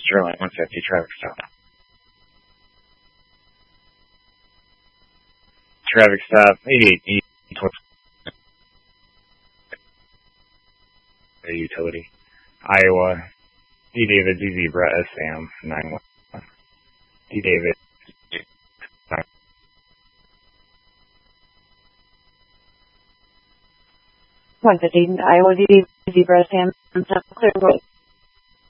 Sterling, 150, traffic stop. Traffic stop, 88 utility. Iowa, D. David, D. Zebra, SAM, 911. D. David. 150, Iowa, D. Zebra, SAM, clear road.